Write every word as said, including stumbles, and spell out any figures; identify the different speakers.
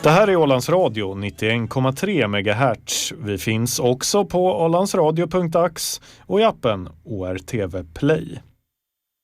Speaker 1: Det här är Ålands Radio nittioen komma tre megahertz. Vi finns också på ålandsradio punkt ax och i appen O R T V Play.